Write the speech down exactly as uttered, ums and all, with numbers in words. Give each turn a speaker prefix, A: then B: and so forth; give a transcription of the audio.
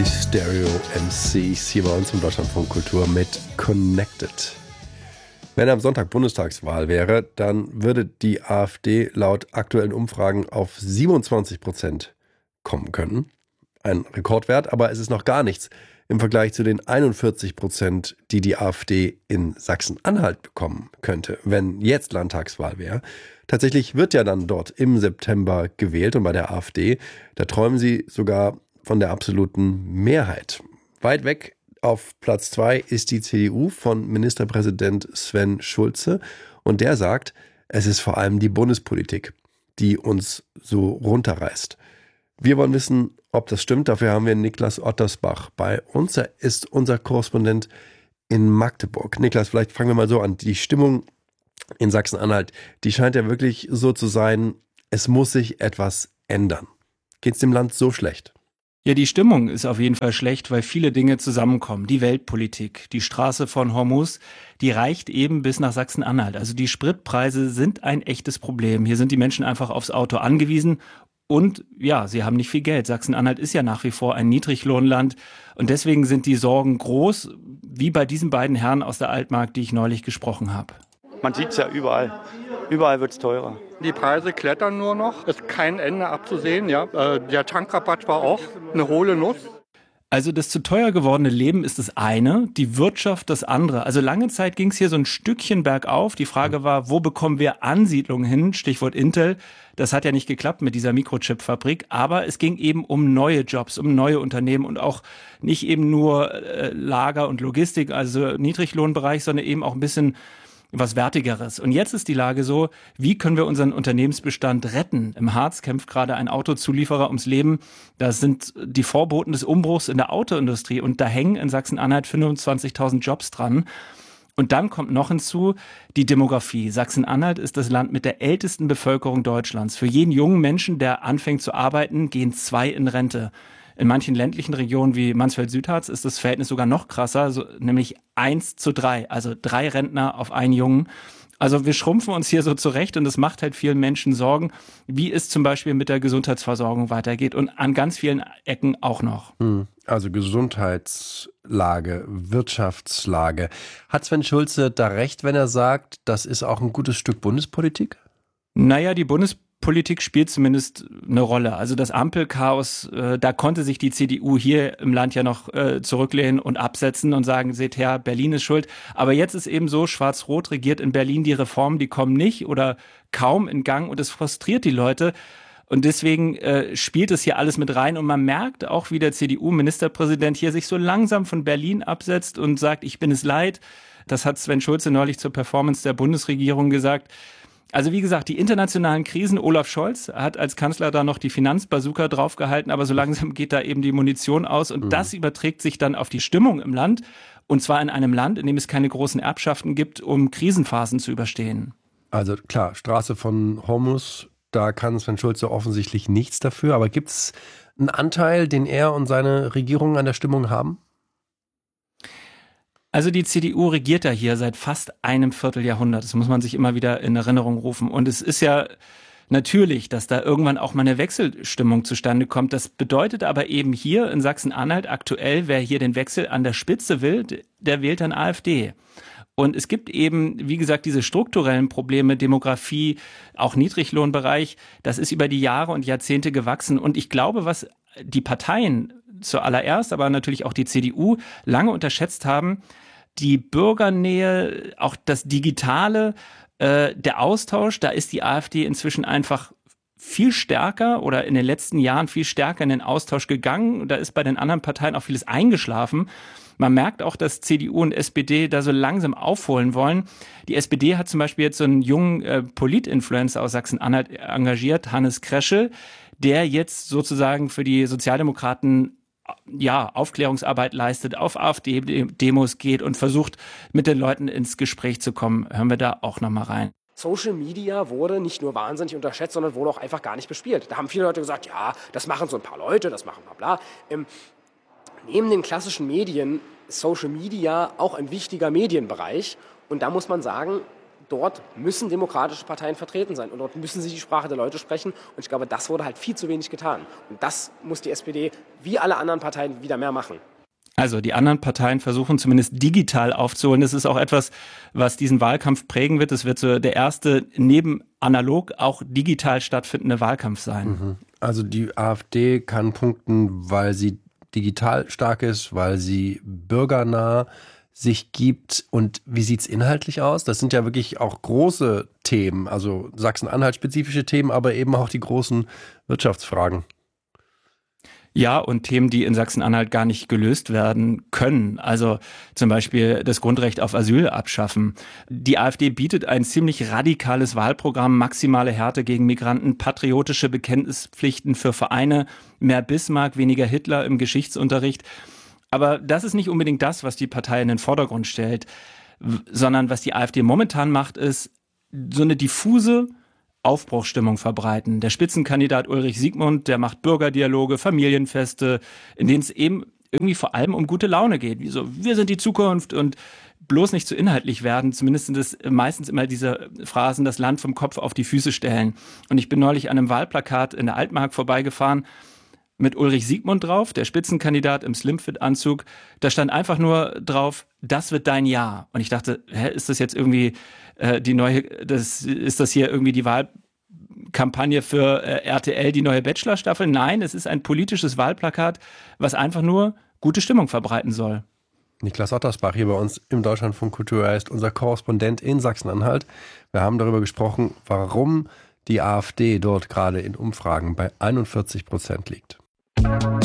A: Stereo M Cs hier bei uns im Deutschlandfunk Kultur mit Connected. Wenn am Sonntag Bundestagswahl wäre, dann würde die AfD laut aktuellen Umfragen auf siebenundzwanzig Prozent kommen können. Ein Rekordwert, aber es ist noch gar nichts im Vergleich zu den einundvierzig Prozent, die die AfD in Sachsen-Anhalt bekommen könnte, wenn jetzt Landtagswahl wäre. Tatsächlich wird ja dann dort im September gewählt und bei der AfD, da träumen sie sogar von der absoluten Mehrheit. Weit weg auf Platz zwei ist die C D U von Ministerpräsident Sven Schulze und der sagt, es ist vor allem die Bundespolitik, die uns so runterreißt. Wir wollen wissen, ob das stimmt. Dafür haben wir Niklas Ottersbach bei uns. Er ist unser Korrespondent in Magdeburg. Niklas, vielleicht fangen wir mal so an. Die Stimmung in Sachsen-Anhalt, die scheint ja wirklich so zu sein, es muss sich etwas ändern. Geht es dem Land so schlecht?
B: Ja, die Stimmung ist auf jeden Fall schlecht, weil viele Dinge zusammenkommen. Die Weltpolitik, die Straße von Hormuz, die reicht eben bis nach Sachsen-Anhalt. Also die Spritpreise sind ein echtes Problem. Hier sind die Menschen einfach aufs Auto angewiesen. Und ja, sie haben nicht viel Geld. Sachsen-Anhalt ist ja nach wie vor ein Niedriglohnland. Und deswegen sind die Sorgen groß, wie bei diesen beiden Herren aus der Altmark, die ich neulich gesprochen habe.
C: Man sieht es ja überall. Überall wird es teurer.
D: Die Preise klettern nur noch. Es ist kein Ende abzusehen. Ja. Der Tankrabatt war auch eine hohle Nuss.
B: Also das zu teuer gewordene Leben ist das eine, die Wirtschaft das andere. Also lange Zeit ging es hier so ein Stückchen bergauf. Die Frage war, wo bekommen wir Ansiedlungen hin? Stichwort Intel. Das hat ja nicht geklappt mit dieser Mikrochip-Fabrik. Aber es ging eben um neue Jobs, um neue Unternehmen und auch nicht eben nur äh, Lager und Logistik, also Niedriglohnbereich, sondern eben auch ein bisschen was Wertigeres. Und jetzt ist die Lage so, wie können wir unseren Unternehmensbestand retten? Im Harz kämpft gerade ein Autozulieferer ums Leben. Das sind die Vorboten des Umbruchs in der Autoindustrie. Und da hängen in Sachsen-Anhalt fünfundzwanzigtausend Jobs dran. Und dann kommt noch hinzu die Demografie. Sachsen-Anhalt ist das Land mit der ältesten Bevölkerung Deutschlands. Für jeden jungen Menschen, der anfängt zu arbeiten, gehen zwei in Rente. In manchen ländlichen Regionen wie Mansfeld-Südharz ist das Verhältnis sogar noch krasser, so, nämlich eins zu drei, also drei Rentner auf einen Jungen. Also wir schrumpfen uns hier so zurecht und das macht halt vielen Menschen Sorgen, wie es zum Beispiel mit der Gesundheitsversorgung weitergeht und an ganz vielen Ecken auch noch.
A: Also Gesundheitslage, Wirtschaftslage. Hat Sven Schulze da recht, wenn er sagt, das ist auch ein gutes Stück Bundespolitik?
B: Naja, die Bundespolitik Politik spielt zumindest eine Rolle. Also das Ampelchaos, äh, da konnte sich die C D U hier im Land ja noch äh, zurücklehnen und absetzen und sagen, seht her, Berlin ist schuld. Aber jetzt ist eben so, Schwarz-Rot regiert in Berlin, die Reformen, die kommen nicht oder kaum in Gang und es frustriert die Leute. Und deswegen äh, spielt es hier alles mit rein und man merkt auch, wie der C D U-Ministerpräsident hier sich so langsam von Berlin absetzt und sagt, ich bin es leid. Das hat Sven Schulze neulich zur Performance der Bundesregierung gesagt. Also wie gesagt, die internationalen Krisen, Olaf Scholz hat als Kanzler da noch die Finanzbazooka draufgehalten, aber so langsam geht da eben die Munition aus und mhm. das überträgt sich dann auf die Stimmung im Land und zwar in einem Land, in dem es keine großen Erbschaften gibt, um Krisenphasen zu überstehen.
A: Also klar, Straße von Hormuz, da kann Sven Schulze offensichtlich nichts dafür, aber gibt es einen Anteil, den er und seine Regierung an der Stimmung haben?
B: Also die C D U regiert ja hier seit fast einem Vierteljahrhundert. Das muss man sich immer wieder in Erinnerung rufen. Und es ist ja natürlich, dass da irgendwann auch mal eine Wechselstimmung zustande kommt. Das bedeutet aber eben hier in Sachsen-Anhalt aktuell, wer hier den Wechsel an der Spitze will, der wählt dann AfD. Und es gibt eben, wie gesagt, diese strukturellen Probleme, Demografie, auch Niedriglohnbereich. Das ist über die Jahre und Jahrzehnte gewachsen. Und ich glaube, was die Parteien zuallererst, aber natürlich auch die C D U lange unterschätzt haben, die Bürgernähe, auch das Digitale, äh, der Austausch, da ist die AfD inzwischen einfach viel stärker oder in den letzten Jahren viel stärker in den Austausch gegangen. Da ist bei den anderen Parteien auch vieles eingeschlafen. Man merkt auch, dass C D U und S P D da so langsam aufholen wollen. Die S P D hat zum Beispiel jetzt so einen jungen äh, Polit-Influencer aus Sachsen-Anhalt engagiert, Hannes Kreschel, der jetzt sozusagen für die Sozialdemokraten ja, Aufklärungsarbeit leistet, auf AfD-Demos geht und versucht, mit den Leuten ins Gespräch zu kommen. Hören wir da auch nochmal rein.
E: Social Media wurde nicht nur wahnsinnig unterschätzt, sondern wurde auch einfach gar nicht bespielt. Da haben viele Leute gesagt, ja, das machen so ein paar Leute, das machen bla bla. Ähm, neben den klassischen Medien ist Social Media auch ein wichtiger Medienbereich. Und da muss man sagen, dort müssen demokratische Parteien vertreten sein und dort müssen sie die Sprache der Leute sprechen. Und ich glaube, das wurde halt viel zu wenig getan. Und das muss die S P D wie alle anderen Parteien wieder mehr machen.
B: Also die anderen Parteien versuchen zumindest digital aufzuholen. Das ist auch etwas, was diesen Wahlkampf prägen wird. Es wird so der erste neben analog auch digital stattfindende Wahlkampf sein.
A: Also die AfD kann punkten, weil sie digital stark ist, weil sie bürgernah sich gibt. Und wie sieht's inhaltlich aus? Das sind ja wirklich auch große Themen, also Sachsen-Anhalt-spezifische Themen, aber eben auch die großen Wirtschaftsfragen.
B: Ja, und Themen, die in Sachsen-Anhalt gar nicht gelöst werden können. Also zum Beispiel das Grundrecht auf Asyl abschaffen. Die AfD bietet ein ziemlich radikales Wahlprogramm, maximale Härte gegen Migranten, patriotische Bekenntnispflichten für Vereine, mehr Bismarck, weniger Hitler im Geschichtsunterricht. Aber das ist nicht unbedingt das, was die Partei in den Vordergrund stellt, sondern was die AfD momentan macht, ist so eine diffuse Aufbruchsstimmung verbreiten. Der Spitzenkandidat Ulrich Siegmund, der macht Bürgerdialoge, Familienfeste, in denen es eben irgendwie vor allem um gute Laune geht. Wie so, wir sind die Zukunft und bloß nicht zu inhaltlich werden. Zumindest sind es meistens immer diese Phrasen, das Land vom Kopf auf die Füße stellen. Und ich bin neulich an einem Wahlplakat in der Altmark vorbeigefahren mit Ulrich Siegmund drauf, der Spitzenkandidat im Slimfit-Anzug. Da stand einfach nur drauf, das wird dein Jahr. Und ich dachte, hä, ist das jetzt irgendwie äh, die neue, das, ist das hier irgendwie die Wahlkampagne für äh, R T L, die neue Bachelor-Staffel? Nein, es ist ein politisches Wahlplakat, was einfach nur gute Stimmung verbreiten soll.
A: Niklas Ottersbach hier bei uns im Deutschlandfunk Kultur. Er ist unser Korrespondent in Sachsen-Anhalt. Wir haben darüber gesprochen, warum die AfD dort gerade in Umfragen bei einundvierzig Prozent liegt.